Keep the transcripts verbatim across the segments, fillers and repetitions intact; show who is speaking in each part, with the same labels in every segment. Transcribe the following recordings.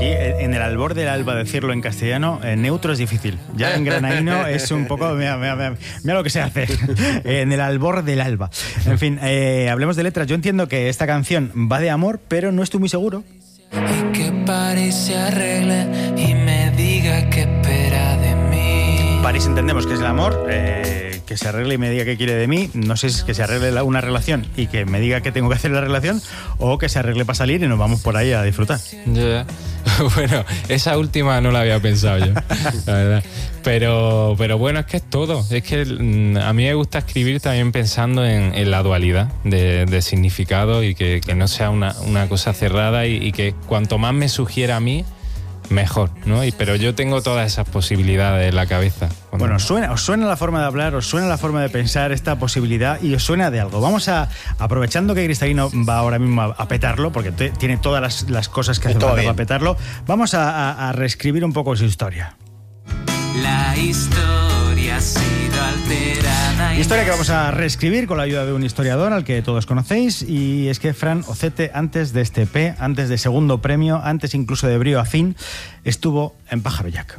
Speaker 1: Aquí, en el albor del alba, decirlo en castellano, en neutro es difícil. Ya en granaíno es un poco... Mira, mira, mira, mira lo que se hace. En el albor del alba. En fin, eh, hablemos de letras. Yo entiendo que esta canción va de amor, pero no estoy muy seguro.
Speaker 2: Y que París se arregle y me diga qué espera de mí.
Speaker 1: París entendemos que es el amor, eh, que se arregle y me diga qué quiere de mí. No sé si es que se arregle la, una relación y que me diga qué tengo que hacer en la relación, o que se arregle para salir y nos vamos por ahí a disfrutar.
Speaker 3: Yeah. Bueno, esa última no la había pensado yo, la verdad. Pero, pero bueno, es que es todo. Es que a mí me gusta escribir también pensando en, en la dualidad de, de significado, y que, que no sea una, una cosa cerrada, y, y que cuanto más me sugiera a mí, mejor, ¿no? Y, pero yo tengo todas esas posibilidades en la cabeza. Cuando...
Speaker 1: Bueno, ¿os suena, os suena la forma de hablar, os suena la forma de pensar esta posibilidad y os suena de algo? Vamos a, aprovechando que Cristalino va ahora mismo a, a petarlo, porque te, tiene todas las, las cosas que hace falta para petarlo, vamos a, a, a reescribir un poco su historia.
Speaker 2: La historia ha sido alterada.
Speaker 1: Historia que vamos a reescribir con la ayuda de un historiador al que todos conocéis, y es que Fran Ocete, antes de este E P, antes de Segundo Premio, antes incluso de Brío a Fin, estuvo en Pájaro Jack.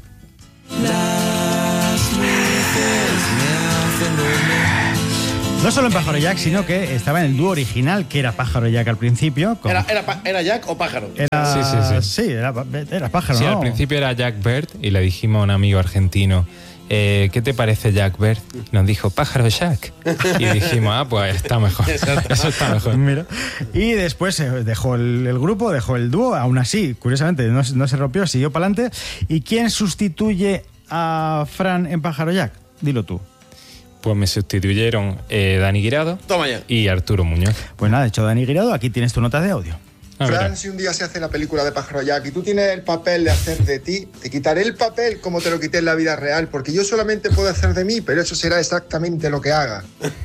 Speaker 2: Las luces me hacen dormir.
Speaker 1: No solo en Pájaro Jack, sino que estaba en el dúo original, que era Pájaro Jack al principio. Con...
Speaker 4: ¿Era, era, ¿Era Jack o Pájaro?
Speaker 1: Era...
Speaker 3: Sí, sí, sí.
Speaker 1: Sí, era, era Pájaro,
Speaker 3: sí,
Speaker 1: ¿no?
Speaker 3: Al principio era Jack Bird, y le dijimos a un amigo argentino, eh, ¿qué te parece Jack Bird? Nos dijo, Pájaro Jack. Y dijimos, ah, pues está mejor. Eso está mejor.
Speaker 1: Mira. Y después dejó el, el grupo, dejó el dúo, aún así, curiosamente, no, no se rompió, siguió para adelante. ¿Y quién sustituye a Fran en Pájaro Jack? Dilo tú.
Speaker 3: Pues me sustituyeron eh, Dani Guirado
Speaker 4: Toma ya.
Speaker 3: y Arturo Muñoz.
Speaker 1: Pues nada, de hecho, Dani Guirado, aquí tienes tu nota de audio.
Speaker 3: A ver.
Speaker 5: Fran, si un día se hace la película de Pájaro Jack y tú tienes el papel de hacer de ti, te quitaré el papel como te lo quité en la vida real, porque yo solamente puedo hacer de mí, pero eso será exactamente lo que haga.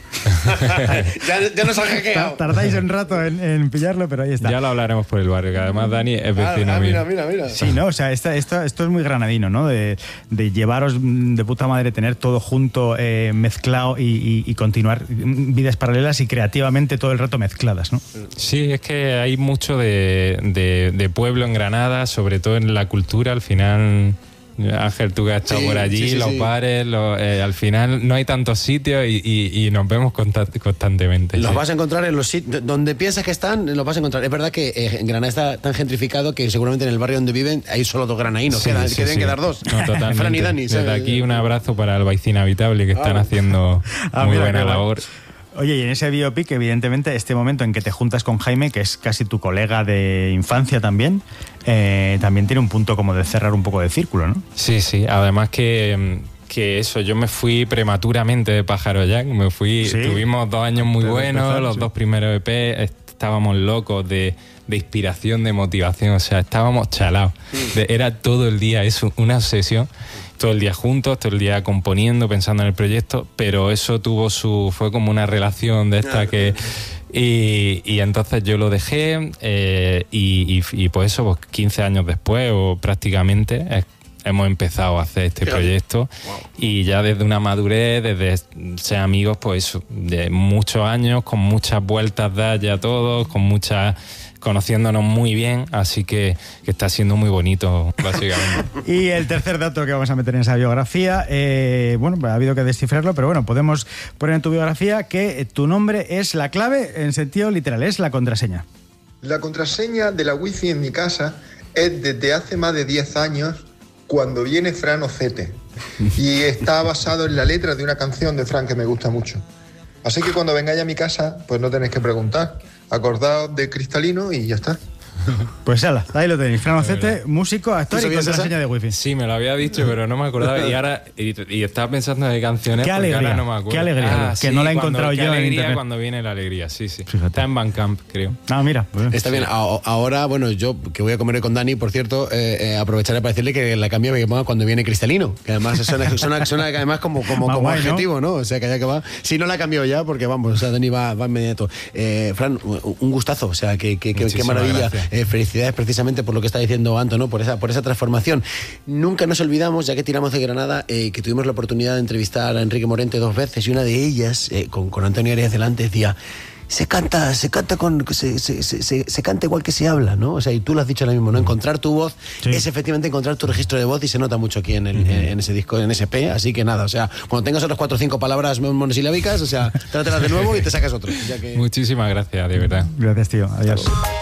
Speaker 4: ya, ya nos ha hackeado.
Speaker 1: Tardáis un rato en, en pillarlo, pero ahí está.
Speaker 3: Ya lo hablaremos por el barrio, que además Dani es vecino
Speaker 4: Ah, ah,
Speaker 3: mío.
Speaker 4: mira, mira, mira.
Speaker 1: Sí, ¿no? O sea, esta, esta, esto es muy granadino, ¿no? De, de llevaros de puta madre, tener todo junto, eh, mezclado y, y, y continuar vidas paralelas y creativamente todo el rato mezcladas, ¿no?
Speaker 3: Sí, es que hay mucho de, de, de pueblo en Granada, sobre todo en la cultura. Al final, Ángel, tú que has estado
Speaker 4: Sí,
Speaker 3: por allí,
Speaker 4: sí, sí,
Speaker 3: los
Speaker 4: sí.
Speaker 3: bares, los, eh, al final no hay tantos sitios y, y, y nos vemos constant- constantemente.
Speaker 4: Los
Speaker 3: sí.
Speaker 4: vas a encontrar en los sitios donde piensas que están, los vas a encontrar. Es verdad que eh, en Granada está tan gentrificado que seguramente en el barrio donde viven hay solo dos granadinos.
Speaker 3: Sí,
Speaker 4: quedan,
Speaker 3: sí,
Speaker 4: que deben
Speaker 3: sí.
Speaker 4: quedar dos.
Speaker 3: No, totalmente.
Speaker 4: Fran y Dani.
Speaker 3: Desde
Speaker 4: ¿sabes?
Speaker 3: aquí un abrazo para Albaicín Habitable, que están
Speaker 4: Ah.
Speaker 3: haciendo
Speaker 1: Ah,
Speaker 3: muy
Speaker 1: mira,
Speaker 3: buena
Speaker 1: qué guay.
Speaker 3: labor.
Speaker 1: Oye, y en ese biopic, evidentemente, este momento en que te juntas con Jaime, que es casi tu colega de infancia también, eh, también tiene un punto como de cerrar un poco de círculo, ¿no?
Speaker 3: Sí, sí. Además que, que eso, yo me fui prematuramente de Pájaro Jack. Me fui,
Speaker 1: Sí.
Speaker 3: tuvimos dos años muy
Speaker 1: Antes de
Speaker 3: buenos,
Speaker 1: empezar,
Speaker 3: los
Speaker 1: sí.
Speaker 3: dos primeros E P, estábamos locos de, de inspiración, de motivación, o sea, estábamos chalados. De- era todo el día eso, una obsesión. Todo el día juntos, todo el día componiendo, pensando en el proyecto, pero eso tuvo su, fue como una relación de esta que, y, y entonces yo lo dejé, eh, y, y, y pues eso, pues quince años después, o prácticamente, es- hemos empezado a hacer este
Speaker 4: Fíjate.
Speaker 3: proyecto, y ya desde una madurez, desde ser amigos, pues eso, de muchos años, con muchas vueltas dadas ya todos, con muchas, conociéndonos muy bien, así que, que está siendo muy bonito, básicamente.
Speaker 1: Y el tercer dato que vamos a meter en esa biografía, eh, bueno, ha habido que descifrarlo, pero bueno, podemos poner en tu biografía que tu nombre es la clave en sentido literal, es la contraseña.
Speaker 5: La contraseña de la wifi en mi casa es desde hace más de diez años, cuando viene Fran Ocete, y está basado en la letra de una canción de Fran que me gusta mucho. Así que cuando vengáis a mi casa, pues no tenéis que preguntar. Acordaos de Cristalino y ya está.
Speaker 1: Pues ala, ahí lo tenéis. Fran Ocete, músico, actor
Speaker 4: ¿Tú
Speaker 1: y
Speaker 4: sabías
Speaker 1: contraseña
Speaker 4: esa?
Speaker 1: de wifi.
Speaker 3: Sí, me lo había dicho, pero no me acordaba. Y ahora y, y estaba pensando de canciones.
Speaker 1: Qué
Speaker 3: porque
Speaker 1: alegría,
Speaker 3: ahora no me acuerdo.
Speaker 1: qué alegría, que no la he encontrado
Speaker 3: qué
Speaker 1: yo en
Speaker 3: alegría
Speaker 1: internet.
Speaker 3: cuando viene la alegría, sí, sí.
Speaker 1: Fíjate.
Speaker 3: Está en Bandcamp, creo.
Speaker 1: Ah, mira. Pues,
Speaker 4: Está bien, A- ahora, bueno, yo que voy a comer con Dani, por cierto, eh, eh, aprovecharé para decirle que la cambio me ponga cuando viene Cristalino, que además suena, suena, suena además como, como,
Speaker 1: Más
Speaker 4: como
Speaker 1: guay, ¿no?
Speaker 4: adjetivo, ¿no? O sea, que ya que va. Si no la cambio ya, porque vamos, o sea, Dani va, va inmediato. Eh, Fran, un gustazo, o sea, que, que, que, qué
Speaker 3: Muchísimas
Speaker 4: maravilla.
Speaker 3: gracias.
Speaker 4: Eh, felicidades precisamente por lo que está diciendo Anto, ¿no? Por esa, por esa transformación. Nunca nos olvidamos, ya que tiramos de Granada, eh, que tuvimos la oportunidad de entrevistar a Enrique Morente dos veces, y una de ellas, eh, con, con Antonio Arias delante, decía: se canta, se canta con, se, se, se, se canta igual que se habla, ¿no? O sea, y tú lo has dicho ahora mismo, ¿no? Encontrar tu voz sí. es efectivamente encontrar tu registro de voz y se nota mucho aquí en, el, uh-huh. en ese disco, en ese E P, así que nada, o sea, cuando tengas otras cuatro o cinco palabras monosilábicas, o sea, trátelas de nuevo y te sacas otro. Ya que...
Speaker 3: Muchísimas gracias, de verdad.
Speaker 1: Gracias, tío. Adiós.